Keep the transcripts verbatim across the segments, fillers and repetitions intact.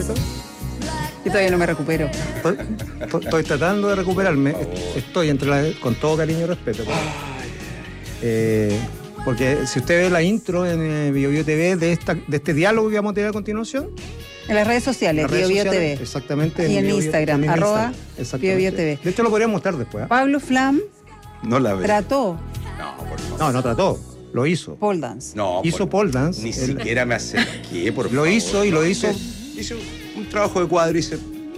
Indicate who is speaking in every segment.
Speaker 1: Rebeca?
Speaker 2: Yo todavía no me recupero.
Speaker 1: Estoy, estoy, estoy tratando de recuperarme. Estoy entre la, con todo cariño y respeto. Pero, eh, porque si usted ve la intro en eh, BioBio T V de, esta, de este diálogo que vamos a tener a continuación.
Speaker 2: En las redes sociales, BioBio T V.
Speaker 1: Exactamente.
Speaker 2: Y en,
Speaker 1: en
Speaker 2: Instagram,
Speaker 1: Bio,
Speaker 2: arroba BioBio T V.
Speaker 1: De hecho, lo podríamos mostrar después. ¿eh?
Speaker 2: Pablo Flam
Speaker 3: no la veo.
Speaker 2: trató.
Speaker 3: No, por favor.
Speaker 1: No, no trató. Lo hizo.
Speaker 2: Pole dance.
Speaker 3: No,
Speaker 1: hizo
Speaker 3: por,
Speaker 1: pole dance.
Speaker 3: Ni
Speaker 1: el,
Speaker 3: siquiera me acerqué, por
Speaker 1: Lo
Speaker 3: favor.
Speaker 1: hizo y lo hizo.
Speaker 3: Hice un trabajo de cuádriceps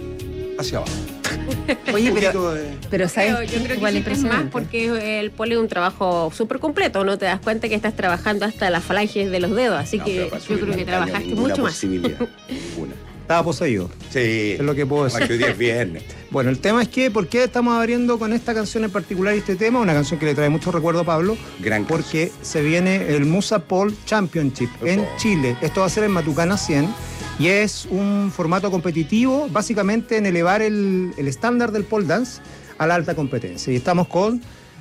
Speaker 3: hacia abajo.
Speaker 2: Oye, pero, de... pero ¿sabes?
Speaker 4: Pero yo creo que es más porque el pole es un trabajo súper completo. No te das cuenta que estás trabajando hasta las falanges de los dedos. Así no, que yo creo que trabajaste mucho más.
Speaker 3: Ninguna.
Speaker 1: Estaba poseído.
Speaker 3: Sí.
Speaker 1: Es lo que puedo decir.
Speaker 3: Más que hoy día es viernes.
Speaker 1: Bueno, el tema es que, ¿por qué estamos abriendo con esta canción en particular este tema? Una canción que le trae mucho recuerdo a Pablo.
Speaker 3: Gran
Speaker 1: Porque canción. Se viene el Musa Pole Championship oh. en Chile. Esto va a ser en Matucana cien. Y es un formato competitivo, básicamente en elevar el, el estándar del pole dance a la alta competencia. Y estamos con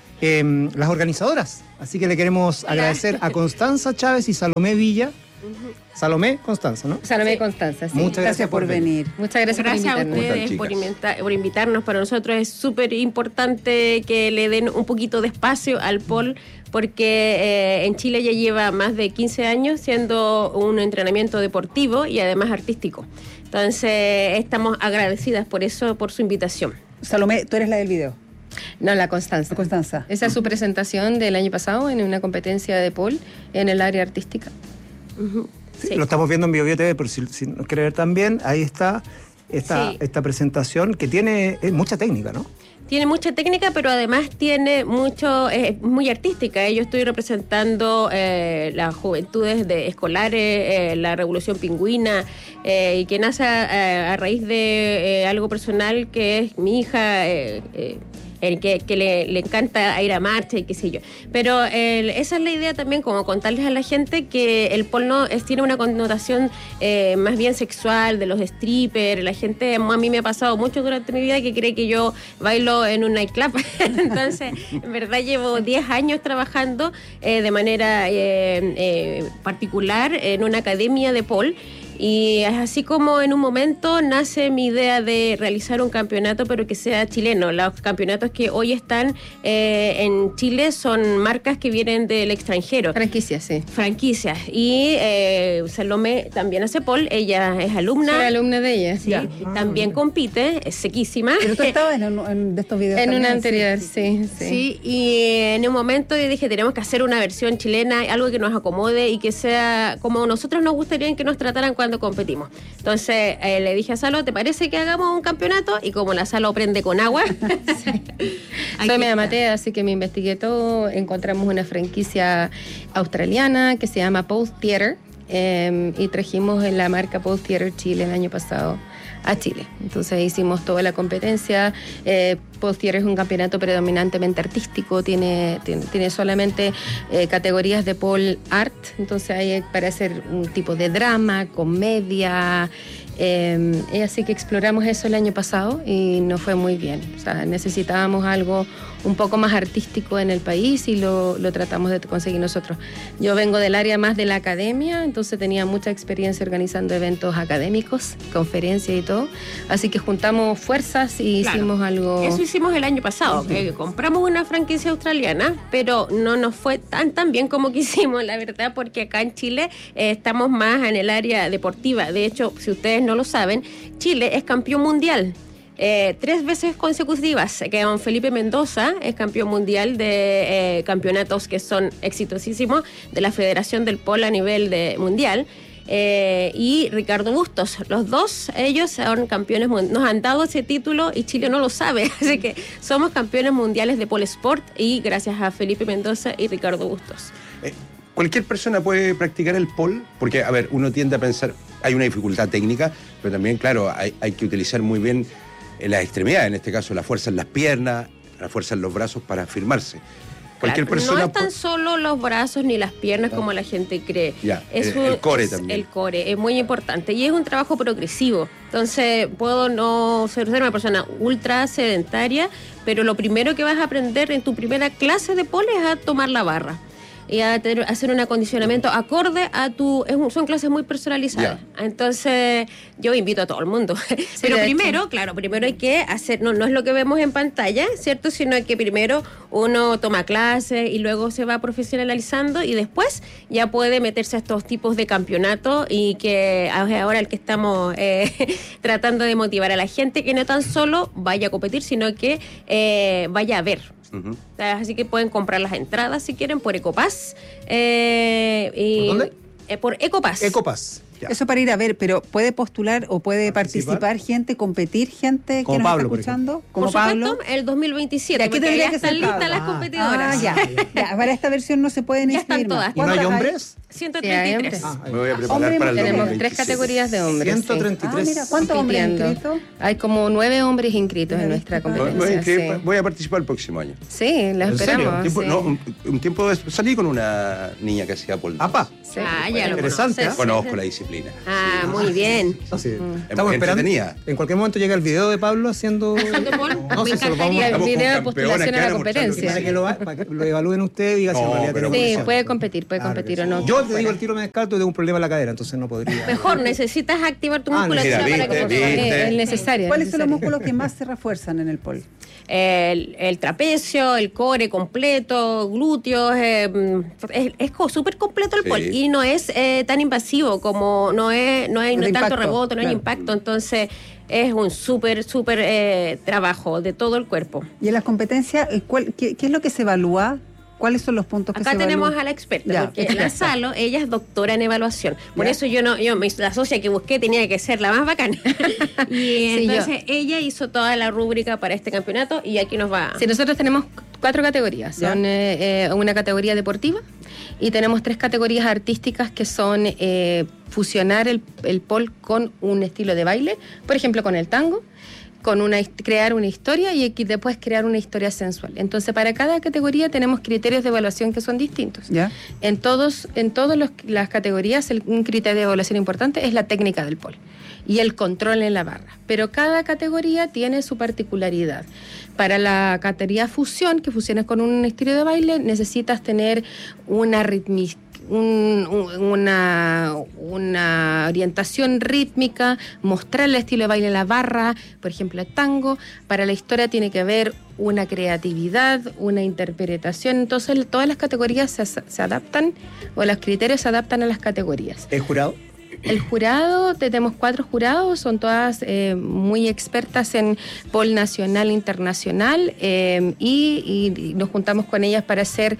Speaker 1: eh, las organizadoras. Así que le queremos Hola. agradecer a Constanza Chávez y Salomé Villa. Uh-huh. Salomé Constanza, ¿no?
Speaker 5: Salomé sí. Constanza, sí.
Speaker 2: Muchas gracias, gracias por venir. venir.
Speaker 5: Muchas gracias,
Speaker 4: gracias
Speaker 5: por invitarnos.
Speaker 4: a ustedes por, invita- por invitarnos. Para nosotros es súper importante que le den un poquito de espacio al pole, porque eh, en Chile ya lleva más de quince años siendo un entrenamiento deportivo y además artístico. Entonces, estamos agradecidas por eso, por su invitación.
Speaker 2: Salomé, tú eres la del video.
Speaker 5: No, la Constanza.
Speaker 2: La Constanza.
Speaker 5: Esa es su presentación del año pasado en una competencia de pole en el área artística.
Speaker 4: Uh-huh.
Speaker 1: Sí,
Speaker 4: sí.
Speaker 1: Lo estamos viendo en BioBio T V, pero si, si nos quiere ver también, ahí está esta, sí. esta presentación que tiene eh, mucha técnica, ¿no?
Speaker 4: Tiene mucha técnica, pero además tiene mucho, es eh, muy artística. Yo estoy representando eh, las juventudes de escolares, eh, la Revolución Pingüina, eh, y que nace a, a raíz de eh, algo personal que es mi hija, eh, eh, el que, que le, le encanta ir a marcha y qué sé yo. Pero el, esa es la idea también, como contarles a la gente que el pole no es, tiene una connotación eh, más bien sexual, de los strippers. La gente, a mí me ha pasado mucho durante mi vida que cree que yo bailo en un nightclub. Entonces, en verdad llevo diez años trabajando eh, de manera eh, eh, particular en una academia de pole. Y es así como en un momento nace mi idea de realizar un campeonato, pero que sea chileno. Los campeonatos que hoy están eh, en Chile son marcas que vienen del extranjero.
Speaker 5: Franquicias, sí.
Speaker 4: Franquicias. Y eh, Salomé también hace pole, ella es alumna.
Speaker 5: Soy alumna de ella,
Speaker 4: sí. Ah, también bien. compite, es sequísima.
Speaker 2: Pero tú estabas en, en de estos videos
Speaker 5: En
Speaker 2: también,
Speaker 5: una anterior,
Speaker 2: sí,
Speaker 5: sí, sí.
Speaker 4: Sí, y en un momento yo dije, tenemos que hacer una versión chilena, algo que nos acomode y que sea como nosotros nos gustaría que nos trataran cuando competimos. Entonces eh, le dije a Salo, ¿te parece que hagamos un campeonato? Y como la Salo prende con agua,
Speaker 5: sí. Soy media matea, así que me investigué todo. Encontramos una franquicia australiana que se llama Pole Theater eh, y trajimos en la marca Pole Theater Chile el año pasado a Chile. Entonces hicimos toda la competencia. Eh, Pole Theater es un campeonato predominantemente artístico, tiene, tiene, tiene solamente eh, categorías de pole art, entonces hay para hacer un tipo de drama, comedia, eh, y así que exploramos eso el año pasado y nos fue muy bien. O sea, necesitábamos algo un poco más artístico en el país y lo, lo tratamos de conseguir nosotros. Yo vengo del área más de la academia, entonces tenía mucha experiencia organizando eventos académicos, conferencias y todo, así que juntamos fuerzas y claro, hicimos algo...
Speaker 4: Eso hicimos el año pasado, uh-huh. que compramos una franquicia australiana, pero no nos fue tan tan bien como quisimos, la verdad, porque acá en Chile eh, estamos más en el área deportiva. De hecho, si ustedes no lo saben, Chile es campeón mundial. Eh, tres veces consecutivas, que don Felipe Mendoza es campeón mundial de eh, campeonatos que son exitosísimos de la Federación del Pole a nivel de mundial, eh, y Ricardo Bustos, los dos, ellos son campeones, nos han dado ese título y Chile no lo sabe, así que somos campeones mundiales de pole sport y gracias a Felipe Mendoza y Ricardo Bustos.
Speaker 3: Eh, ¿Cualquier persona puede practicar el pole? Porque, a ver, uno tiende a pensar, hay una dificultad técnica, pero también, claro, hay, hay que utilizar muy bien en las extremidades, en este caso la fuerza en las piernas, la fuerza en los brazos para afirmarse. Cualquier
Speaker 4: Claro,
Speaker 3: persona
Speaker 4: no están
Speaker 3: po-
Speaker 4: solo los brazos ni las piernas no. como la gente cree.
Speaker 3: Ya,
Speaker 4: es
Speaker 3: el,
Speaker 4: un,
Speaker 3: el core
Speaker 4: es
Speaker 3: también.
Speaker 4: El core es muy importante y es un trabajo progresivo. Entonces puedo no ser una persona ultra sedentaria, pero lo primero que vas a aprender en tu primera clase de pole es a tomar la barra. y a tener, hacer un acondicionamiento acorde a tu... Es un, son clases muy personalizadas. Yeah. Entonces, yo invito a todo el mundo. Sí, pero primero, hecho. claro, primero hay que hacer... No, no es lo que vemos en pantalla, ¿cierto? Sino que primero uno toma clases y luego se va profesionalizando y después ya puede meterse a estos tipos de campeonatos y que ahora el que estamos eh, tratando de motivar a la gente que no tan solo vaya a competir, sino que eh, vaya a ver. Uh-huh. Así que pueden comprar las entradas si quieren por Ecopass. Eh, y,
Speaker 1: ¿Por dónde?
Speaker 4: Eh, por Ecopass.
Speaker 1: Ecopass. Ya.
Speaker 2: Eso para ir a ver, pero ¿puede postular o puede participar, participar gente, competir gente
Speaker 1: como
Speaker 2: que nos
Speaker 1: Pablo,
Speaker 2: está escuchando?
Speaker 4: Por
Speaker 2: Como
Speaker 4: supuesto,
Speaker 2: Pablo.
Speaker 4: el dos mil veintisiete,
Speaker 2: ¿De aquí
Speaker 4: porque
Speaker 2: tendría
Speaker 4: ya
Speaker 2: que
Speaker 4: están
Speaker 2: ser
Speaker 4: listas
Speaker 2: Pablo?
Speaker 4: las competidoras.
Speaker 2: Ah, ya, ya. Para esta versión no se pueden
Speaker 4: Ya
Speaker 2: inscribir
Speaker 4: están todas.
Speaker 1: ¿Y no hay hombres?
Speaker 4: ciento treinta y tres.
Speaker 5: Sí,
Speaker 3: ah, me voy a preparar
Speaker 2: Hombre,
Speaker 3: para el
Speaker 5: tenemos
Speaker 3: dos mil veintisiete.
Speaker 5: tres categorías de hombres.
Speaker 1: ciento treinta y tres.
Speaker 2: Ah, mira, ¿cuántos hombres inscritos?
Speaker 5: Hay como nueve hombres inscritos en nuestra competencia.
Speaker 3: Voy a, inscribir,
Speaker 5: sí.
Speaker 3: voy a participar el próximo año.
Speaker 5: Sí, lo
Speaker 1: ¿En serio?
Speaker 5: esperamos.
Speaker 3: Un tiempo,
Speaker 5: sí.
Speaker 3: no, un, un tiempo de- salí con una niña que hacía pole dance.
Speaker 1: Apa.
Speaker 5: Sí.
Speaker 4: Ah, ya lo
Speaker 1: Interesante,
Speaker 4: conoces.
Speaker 1: ¿eh?
Speaker 3: Conozco la disciplina.
Speaker 4: Ah, muy bien.
Speaker 1: Ah, sí.
Speaker 3: Es
Speaker 1: Estamos
Speaker 3: muy
Speaker 1: esperando.
Speaker 3: entretenida.
Speaker 1: En cualquier momento llega el video de Pablo haciendo.
Speaker 4: ¿Haciendo pole?
Speaker 1: No
Speaker 4: Me
Speaker 1: sé, se lo vamos
Speaker 5: Y
Speaker 1: a
Speaker 5: el
Speaker 3: Estamos con
Speaker 5: video de
Speaker 3: campeonas
Speaker 5: postulación
Speaker 3: que
Speaker 5: a la
Speaker 3: van a mostrar lo que
Speaker 5: competencia.
Speaker 1: para que lo, para que lo evalúen ustedes y digan si en
Speaker 3: No,
Speaker 1: realidad
Speaker 3: pero-
Speaker 1: tiene
Speaker 5: Sí,
Speaker 1: opción.
Speaker 5: puede competir, puede
Speaker 1: Claro
Speaker 5: competir
Speaker 1: que
Speaker 5: o
Speaker 1: sí.
Speaker 5: no.
Speaker 1: Yo te digo el tiro me descarto, tengo un problema en la cadera, entonces no podría.
Speaker 4: Mejor, necesitas activar tu
Speaker 1: Ah,
Speaker 4: musculatura
Speaker 3: mira,
Speaker 4: para que
Speaker 3: viste,
Speaker 4: funcione.
Speaker 3: viste.
Speaker 5: Es, es necesario.
Speaker 2: ¿Cuáles
Speaker 5: es
Speaker 2: son los
Speaker 5: necesario.
Speaker 2: músculos que más se refuerzan en el pole?
Speaker 4: El, el trapecio, el core completo, glúteos, eh, es es co- súper completo el
Speaker 3: Sí.
Speaker 4: pole y no es eh, tan invasivo como no es no hay
Speaker 2: El
Speaker 4: no hay tanto
Speaker 2: impacto,
Speaker 4: rebote, no hay
Speaker 2: claro.
Speaker 4: impacto, entonces es un súper súper eh, trabajo de todo el cuerpo.
Speaker 2: Y en las competencias, ¿cuál- qué, qué es lo que se evalúa? ¿Cuáles son los puntos que
Speaker 4: Acá
Speaker 2: se
Speaker 4: tenemos
Speaker 2: evalúan?
Speaker 4: a la experta,
Speaker 2: Ya,
Speaker 4: porque
Speaker 2: experta.
Speaker 4: la Salo, ella es doctora en evaluación. Por
Speaker 2: Ya.
Speaker 4: eso yo no, yo me- la socia que busqué tenía que ser la más bacana. y
Speaker 5: Sí,
Speaker 4: entonces ella hizo toda la rúbrica para este campeonato y aquí nos va.
Speaker 5: Sí, nosotros tenemos cuatro categorías.
Speaker 2: Ya.
Speaker 5: Son eh, eh, una categoría deportiva y tenemos tres categorías artísticas que son eh, fusionar el, el pole con un estilo de baile, por ejemplo con el tango, con una hist- crear una historia y aquí después crear una historia sensual. Entonces, para cada categoría tenemos criterios de evaluación que son distintos.
Speaker 2: ¿Ya?
Speaker 5: En todos, en todas los- las categorías, el- un criterio de evaluación importante es la técnica del pole y el control en la barra. Pero cada categoría tiene su particularidad. Para la categoría fusión, que fusiones con un estilo de baile, necesitas tener una ritmi- un- un- una, una orientación rítmica, mostrar el estilo de baile en la barra, por ejemplo, el tango. Para la historia tiene que haber una creatividad, una interpretación. Entonces, todas las categorías se, se adaptan, o los criterios se adaptan a las categorías.
Speaker 1: ¿El jurado?
Speaker 5: El jurado, tenemos cuatro jurados, son todas eh, muy expertas en pole nacional e internacional eh, y, y nos juntamos con ellas para hacer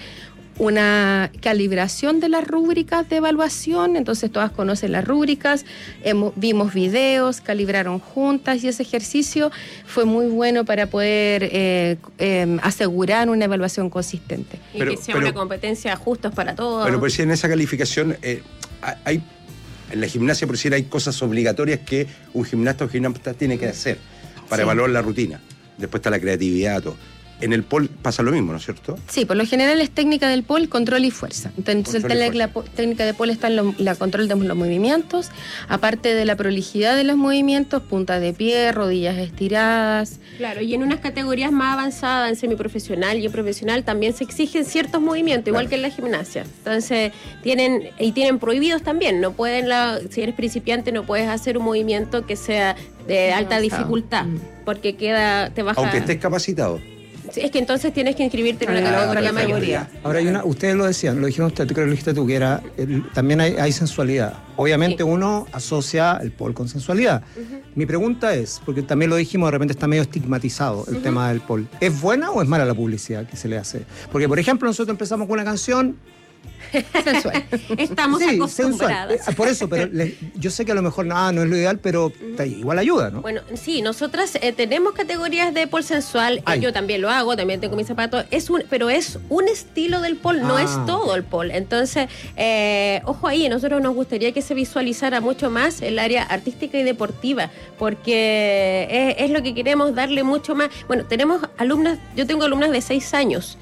Speaker 5: una calibración de las rúbricas de evaluación. Entonces todas conocen las rúbricas, hemos, vimos videos, calibraron juntas y ese ejercicio fue muy bueno para poder eh, eh, asegurar una evaluación consistente.
Speaker 4: Y
Speaker 3: Pero-
Speaker 4: que sea
Speaker 3: pero-
Speaker 4: una competencia justos para todos.
Speaker 3: Pero pues sí, en esa calificación eh, hay, en la gimnasia por decir hay cosas obligatorias que un gimnasta o gimnasta tiene que hacer para
Speaker 5: Sí.
Speaker 3: evaluar la rutina. Después está la creatividad, todo. En el pole pasa lo mismo, ¿no es cierto?
Speaker 5: Sí, por lo general es técnica del pole, control y fuerza. Entonces,
Speaker 3: Control y
Speaker 5: el- la, po- técnica de pole está en lo- la control de los movimientos, aparte de la prolijidad de los movimientos, punta de pie, rodillas estiradas.
Speaker 4: Claro, y en unas categorías más avanzadas, en semiprofesional y en profesional, también se exigen ciertos movimientos, igual
Speaker 3: Claro.
Speaker 4: que en la gimnasia. Entonces, tienen y tienen prohibidos también. No pueden, la, si eres principiante, no puedes hacer un movimiento que sea de alta
Speaker 5: Avanzado.
Speaker 4: dificultad,
Speaker 5: Mm.
Speaker 4: porque queda, te baja.
Speaker 3: Aunque estés capacitado.
Speaker 4: Sí, es que entonces tienes que inscribirte en una
Speaker 2: Ah,
Speaker 4: categoría
Speaker 3: perfecto.
Speaker 4: mayor.
Speaker 1: Ahora hay una, ustedes lo decían, lo dijeron ustedes, tú creo que lo dijiste tú, que era, el- también hay, hay sensualidad. Obviamente
Speaker 4: Sí.
Speaker 1: uno asocia el pole con sensualidad. Mi pregunta es, porque también lo dijimos, de repente está medio estigmatizado el tema del pole. ¿Es buena o es mala la publicidad que se le hace? Porque, por ejemplo, nosotros empezamos con una canción.
Speaker 5: Sensual.
Speaker 4: Estamos
Speaker 1: sí,
Speaker 4: acostumbradas.
Speaker 1: sensual. Eh, Por eso, pero le- yo sé que a lo mejor nada, no es lo ideal, pero ta- igual ayuda, ¿no?
Speaker 4: Bueno, sí, nosotras eh, tenemos categorías de pole sensual, eh,
Speaker 1: Ay.
Speaker 4: yo también lo hago, también tengo mis zapatos, es un, pero es un estilo del pole, no
Speaker 1: Ah,
Speaker 4: es todo
Speaker 1: ok.
Speaker 4: el pole. Entonces, eh, ojo ahí, nosotros nos gustaría que se visualizara mucho más el área artística y deportiva, porque es, es lo que queremos darle mucho más. Bueno, tenemos alumnas, yo tengo alumnas de seis años.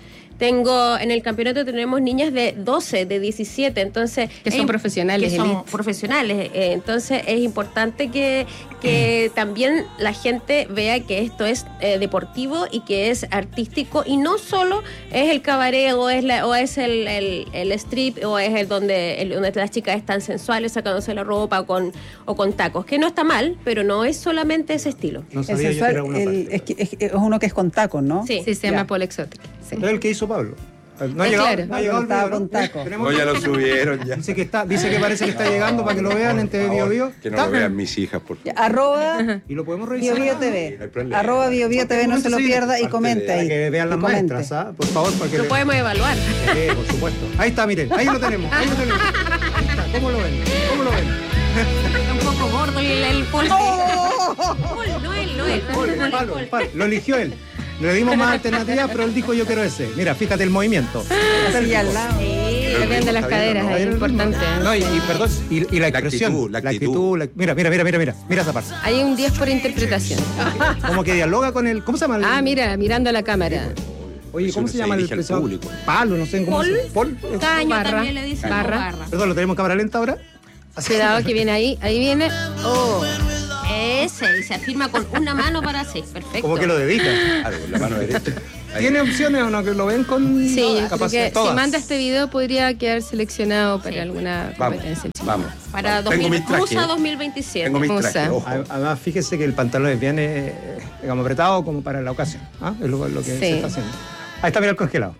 Speaker 4: Tengo, en el campeonato tenemos niñas de doce, de diecisiete, entonces...
Speaker 5: Que son
Speaker 4: es,
Speaker 5: profesionales,
Speaker 4: que son
Speaker 5: elite.
Speaker 4: profesionales, eh, entonces es importante que, que también la gente vea que esto es eh, deportivo y que es artístico y no solo es el cabaret o es, la, o es el, el, el strip o es el donde, el donde las chicas están sensuales sacándose la ropa con, o con tacos, que no está mal, pero no es solamente ese estilo.
Speaker 1: No
Speaker 2: El
Speaker 1: sabía yo que
Speaker 2: sensual,
Speaker 1: era una
Speaker 2: el-
Speaker 1: parte.
Speaker 2: es, que- es, es uno que es con tacos, ¿no?
Speaker 4: Sí.
Speaker 5: Sí, se
Speaker 2: Ya.
Speaker 5: llama Pole Exotic. Sí.
Speaker 1: Es el que hizo Pablo. No ha
Speaker 5: Eh,
Speaker 1: llegado,
Speaker 5: claro.
Speaker 1: no ha llegado el
Speaker 2: Estaba
Speaker 1: video,
Speaker 2: con
Speaker 1: ¿no?
Speaker 2: taco.
Speaker 1: Tenemos-
Speaker 3: No, ya lo subieron ya.
Speaker 1: Dice que está, dice que parece que está llegando para que lo vean en T V Bio Bio.
Speaker 3: Que no
Speaker 1: ¿Está?
Speaker 3: lo vean mis hijas, por
Speaker 2: Ya,
Speaker 3: favor.
Speaker 2: arroba
Speaker 1: Y lo podemos
Speaker 2: Bio
Speaker 1: revisar.
Speaker 2: Bio
Speaker 3: no hay
Speaker 2: T V.
Speaker 3: problema.
Speaker 2: Arroba Bio Bio T V, no se lo
Speaker 1: Sí,
Speaker 2: pierda y
Speaker 3: parte
Speaker 2: comente
Speaker 3: de-
Speaker 2: ahí.
Speaker 1: Para que vean las
Speaker 2: Y comente.
Speaker 1: maestras, ¿ah? Por favor, para que
Speaker 4: Lo
Speaker 1: le-
Speaker 4: podemos evaluar.
Speaker 1: Sí, por supuesto. Ahí está, miren, ahí lo tenemos, ahí lo tenemos. Ahí está. ¿Cómo lo ven? ¿Cómo lo ven?
Speaker 4: Un poco gordo el, el Paul. Paul, no él, no él.
Speaker 1: Palo,
Speaker 4: Paul,
Speaker 1: palo,
Speaker 4: Paul.
Speaker 1: palo. Lo eligió él. Le dimos más alternativas, pero él dijo yo quiero ese. Mira, fíjate el movimiento.
Speaker 2: Así al lado.
Speaker 5: Está bien de las
Speaker 3: Está bien,
Speaker 5: caderas,
Speaker 3: ¿no?
Speaker 5: es
Speaker 1: Ahí el ritmo.
Speaker 5: importante.
Speaker 1: No, y, y perdón, y, y la expresión.
Speaker 3: actitud, la actitud.
Speaker 1: la- mira, mira, mira, mira, mira. Mira esa parte.
Speaker 5: Hay un diez por interpretación.
Speaker 1: Como que dialoga con el. ¿Cómo se llama? el-
Speaker 5: Ah, mira, mirando a la cámara.
Speaker 1: Oye,
Speaker 3: Eso
Speaker 1: ¿cómo
Speaker 3: que
Speaker 1: se
Speaker 3: se
Speaker 1: llama el
Speaker 3: dirige al
Speaker 1: expresor?
Speaker 3: público.
Speaker 1: Palo, no sé cómo
Speaker 4: ¿Pol?
Speaker 1: se Pol.
Speaker 4: Caño
Speaker 5: Barra.
Speaker 4: también le dicen.
Speaker 5: Barra.
Speaker 4: Barra.
Speaker 1: Perdón, ¿lo tenemos en cámara lenta ahora? Así.
Speaker 5: Cuidado que viene ahí, ahí viene. Oh,
Speaker 4: Ese, y se afirma con una mano para sí. Perfecto.
Speaker 1: Como que lo dedica.
Speaker 3: Claro, con la mano derecha. Ahí.
Speaker 1: ¿Tiene opciones o no? Que lo ven con.
Speaker 5: sí, yo creo
Speaker 1: capaz
Speaker 5: que
Speaker 1: todas.
Speaker 5: si manda este video podría quedar seleccionado para
Speaker 4: Sí.
Speaker 5: alguna
Speaker 3: Vamos,
Speaker 5: competencia. chica.
Speaker 3: vamos.
Speaker 4: Para
Speaker 3: Vamos. Tengo
Speaker 4: dos mil,
Speaker 3: mis trajes.
Speaker 4: Musa dos mil veintisiete.
Speaker 3: Tengo mis
Speaker 5: Musa.
Speaker 3: trajes, ojo.
Speaker 1: Además, fíjese que el pantalón es bien, eh, digamos, apretado como para la ocasión. ¿Ah? Es lo, lo que
Speaker 5: Sí.
Speaker 1: se está haciendo. Ahí está, mira el congelado.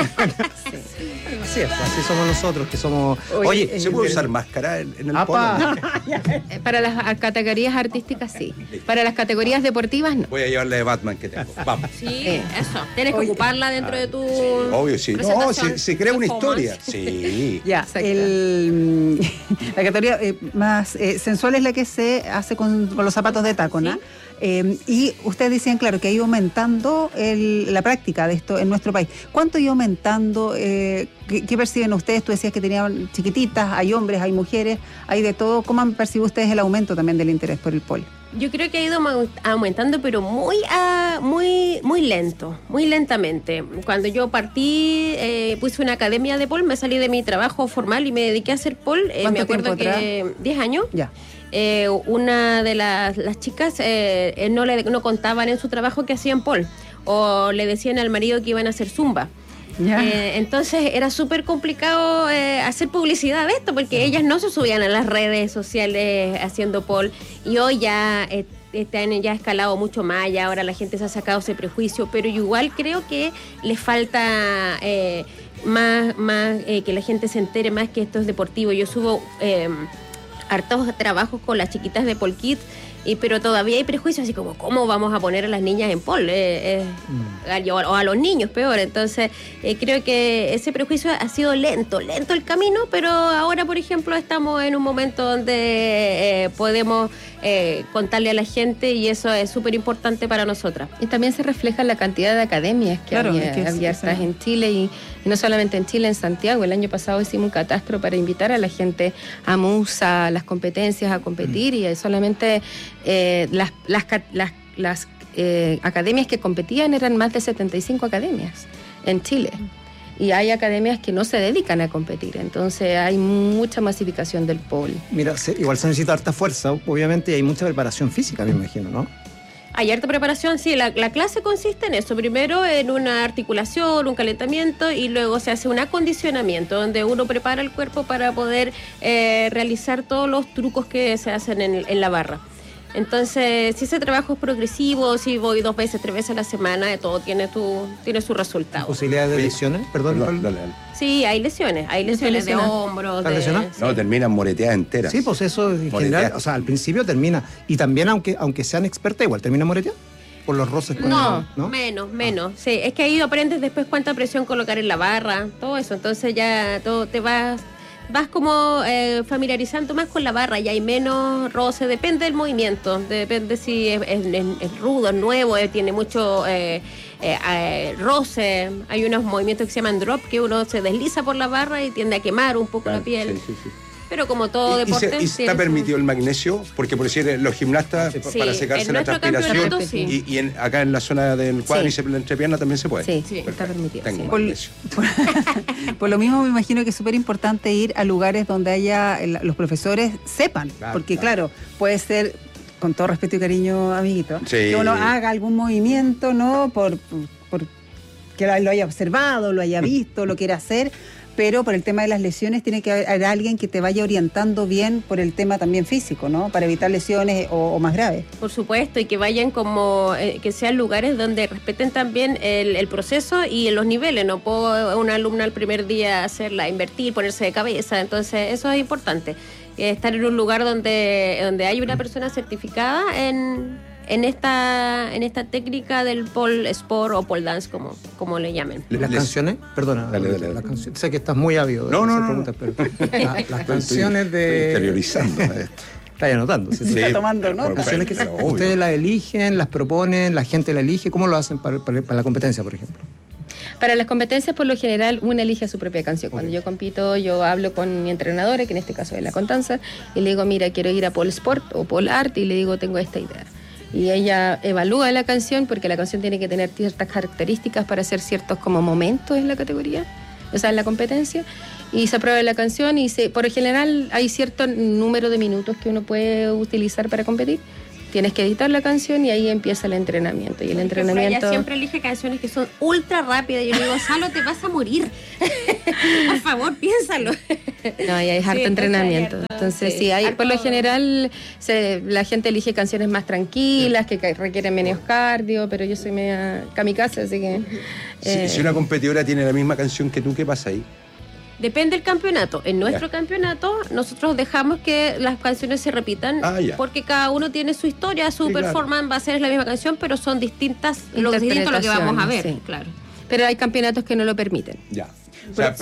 Speaker 1: Así es, pues, así somos nosotros, que somos...
Speaker 2: Oye,
Speaker 1: Oye,
Speaker 2: eh,
Speaker 3: ¿Se puede usar máscara en, en el
Speaker 1: apa,
Speaker 3: polo?
Speaker 5: Eh, Para las a- categorías artísticas sí. Para las categorías deportivas no.
Speaker 3: Voy a llevarle de Batman que tengo. Vamos.
Speaker 4: Sí,
Speaker 5: Sí.
Speaker 4: eso. Tienes que
Speaker 2: Oye.
Speaker 4: ocuparla dentro de tu.
Speaker 3: Obvio, sí. No,
Speaker 4: presentación.
Speaker 3: se, se crea una
Speaker 4: Performance.
Speaker 3: historia. Sí.
Speaker 2: Ya,
Speaker 5: Exacto.
Speaker 2: el, la categoría eh, más eh, sensual es la que se hace con, con los zapatos de taco, ¿no?
Speaker 4: Sí.
Speaker 2: Eh, y ustedes decían, claro, que ha ido aumentando el- la práctica de esto en nuestro país. ¿Cuánto ha ido aumentando? Eh, ¿qué, qué perciben ustedes? Tú decías que tenían chiquititas, hay hombres, hay mujeres, hay de todo. ¿Cómo han percibido ustedes el aumento también del interés por el pole?
Speaker 4: Yo creo que ha ido mau- aumentando, pero muy ah, muy muy lento, muy lentamente. Cuando yo partí, eh, puse una academia de pole, me salí de mi trabajo formal y me dediqué a hacer pole. Eh,
Speaker 2: ¿Cuánto
Speaker 4: me acuerdo
Speaker 2: tiempo
Speaker 4: que diez años.
Speaker 2: Ya.
Speaker 4: Eh, una de las, las chicas eh, eh, no le no contaban en su trabajo que hacían pole o le decían al marido que iban a hacer zumba.
Speaker 2: Ya.
Speaker 4: Eh, entonces era súper complicado eh, hacer publicidad de esto porque ellas no se subían a las redes sociales haciendo pole y hoy ya eh, este año ya ha escalado mucho más, ya ahora la gente se ha sacado ese prejuicio, pero igual creo que le falta eh, más, más eh, que la gente se entere más que esto es deportivo. Yo subo eh, hartos trabajos con las chiquitas de Pole Kids, y, pero todavía hay prejuicios así como ¿cómo vamos a poner a las niñas en pole? Eh, eh, o a los niños peor. Entonces eh, creo que ese prejuicio ha sido lento, lento el camino, pero ahora por ejemplo estamos en un momento donde eh, podemos eh, contarle a la gente y eso es súper importante para nosotras.
Speaker 5: Y también se refleja la cantidad de academias que
Speaker 2: Claro,
Speaker 5: había
Speaker 2: es que es-
Speaker 5: abiertas
Speaker 2: sí.
Speaker 5: en Chile y, y no solamente en Chile, en Santiago. El año pasado hicimos un catastro para invitar a la gente a Musa, a las competencias, a competir y solamente eh, las, las, ca- las, las eh, academias que competían eran más de setenta y cinco academias en Chile. Y hay academias que no se dedican a competir, entonces hay mucha masificación del pole.
Speaker 1: mira, se- igual se necesita harta fuerza, obviamente, y hay mucha preparación física, me imagino, ¿no?
Speaker 4: Hay harta preparación, sí, la, la clase consiste en eso, primero en una articulación, un calentamiento y luego se hace un acondicionamiento donde uno prepara el cuerpo para poder eh, realizar todos los trucos que se hacen en, en la barra. Entonces, si ese trabajo es progresivo, si voy dos veces, tres veces a la semana, todo tiene tu tiene su resultado.
Speaker 1: ¿Posibilidades de
Speaker 3: Oye,
Speaker 1: lesiones? Perdón,
Speaker 3: Perdón,
Speaker 1: Pablo.
Speaker 3: dale, dale.
Speaker 4: Sí, hay lesiones, hay lesiones de
Speaker 2: lesionado?
Speaker 4: hombros,
Speaker 1: ¿Estás
Speaker 4: de...
Speaker 1: lesionado?
Speaker 4: sí.
Speaker 3: No, terminan moreteadas enteras.
Speaker 1: Sí, pues eso en
Speaker 3: Moretear.
Speaker 1: general, o sea, al principio termina. Y también, aunque aunque sean expertas, igual termina moreteando. Por los roces con
Speaker 4: No,
Speaker 1: el- ¿no?
Speaker 4: menos, menos. Sí, es que ahí aprendes después cuánta presión colocar en la barra, todo eso. Entonces ya todo te vas vas como eh, familiarizando más con la barra y hay menos roce. Depende del movimiento, depende si es, es- es- es rudo, es nuevo, eh, tiene mucho eh, eh, eh, roce. Hay unos movimientos que se llaman drop, que uno se desliza por la barra y tiende a quemar un poco
Speaker 3: Claro,
Speaker 4: la piel.
Speaker 3: sí, sí, sí.
Speaker 4: Pero como todo
Speaker 3: ¿Y, y
Speaker 4: deporte...
Speaker 3: se- y está
Speaker 4: tiene su-
Speaker 3: permitido el magnesio? Porque por decir, los gimnastas
Speaker 4: Sí,
Speaker 3: para secarse
Speaker 4: en
Speaker 3: la
Speaker 4: nuestro
Speaker 3: transpiración
Speaker 4: campeonato, sí.
Speaker 3: y, y en- acá en la zona del cuádriceps, la entrepierna también se puede.
Speaker 5: Sí,
Speaker 4: Sí.
Speaker 5: está permitido.
Speaker 3: Tengo
Speaker 5: sí.
Speaker 2: Por,
Speaker 3: magnesio.
Speaker 2: por- por lo mismo me imagino que es súper importante ir a lugares donde haya el- los profesores sepan,
Speaker 3: Claro,
Speaker 2: porque
Speaker 3: claro.
Speaker 2: claro, puede ser, con todo respeto y cariño, amiguito,
Speaker 3: Sí.
Speaker 2: que uno haga algún movimiento, ¿no? Por, por, por que lo haya observado, lo haya visto, lo quiera hacer, pero por el tema de las lesiones tiene que haber alguien que te vaya orientando bien por el tema también físico, ¿no? Para evitar lesiones o, o más graves.
Speaker 4: Por supuesto, y que vayan como, eh, que sean lugares donde respeten también el, el proceso y los niveles. No puedo una alumna el primer día hacerla invertir, ponerse de cabeza, entonces eso es importante. Eh, estar en un lugar donde, donde hay una persona certificada en, en esta en esta técnica del pole sport o pole dance, como, como le llamen.
Speaker 3: Le-
Speaker 1: Las
Speaker 3: les-
Speaker 1: canciones, perdona,
Speaker 3: Dale, dale, dale.
Speaker 1: las canciones, sé que estás muy ávido de
Speaker 3: No, no,
Speaker 1: hacer
Speaker 3: no,
Speaker 1: preguntas, pero la- las canciones
Speaker 3: Estoy
Speaker 1: de...
Speaker 3: interiorizando esto.
Speaker 1: Estás anotando, ¿sí?
Speaker 2: Está tomando
Speaker 3: por-
Speaker 2: nota.
Speaker 3: por-
Speaker 1: Canciones que
Speaker 3: pero obvio.
Speaker 1: ustedes las eligen, las proponen, la gente la elige, ¿cómo lo hacen para, para- para la competencia, por ejemplo?
Speaker 5: Para las competencias, por lo general, uno elige su propia canción. Cuando yo compito, yo hablo con mi entrenadora, que en este caso es la Constanza, y le digo, mira, quiero ir a Pole Sport o Pole Art, y le digo, tengo esta idea. Y ella evalúa la canción, porque la canción tiene que tener ciertas características para hacer ciertos como momentos en la categoría, o sea, en la competencia, y se aprueba la canción, y se, por lo general hay cierto número de minutos que uno puede utilizar para competir. Tienes que editar la canción y ahí empieza el entrenamiento. Y el entrenamiento...
Speaker 4: Ella siempre elige canciones que son ultra rápidas. Yo le digo, Salo, te vas a morir. Por favor, piénsalo.
Speaker 5: No, y hay harto
Speaker 4: Sí,
Speaker 5: entrenamiento.
Speaker 4: entonces hay harto,
Speaker 5: Entonces,
Speaker 4: sí,
Speaker 5: sí, hay, por lo
Speaker 4: harto-
Speaker 5: general se, la gente elige canciones más tranquilas, que ca- requieren menos cardio, pero yo soy media kamikaze, así que...
Speaker 3: Si,
Speaker 5: eh,
Speaker 3: si una competidora tiene la misma canción que tú, ¿qué pasa ahí?
Speaker 4: Depende del campeonato. En nuestro
Speaker 3: Ya.
Speaker 4: campeonato, nosotros dejamos que las canciones se repitan,
Speaker 3: Ah, ya.
Speaker 4: porque cada uno tiene su historia, su
Speaker 3: Sí, claro.
Speaker 4: performance va a ser la misma canción, pero son distintas lo, distinto a lo que vamos a ver.
Speaker 5: sí.
Speaker 4: Claro.
Speaker 5: Pero hay campeonatos que no lo permiten.
Speaker 3: Ya. O sea,